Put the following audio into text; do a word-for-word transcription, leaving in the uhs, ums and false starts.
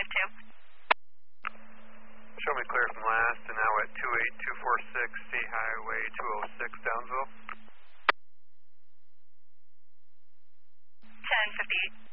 five two. Show me clear from last, and now at two eight two four six State Highway two oh six, Downsville. ten fifty-eight.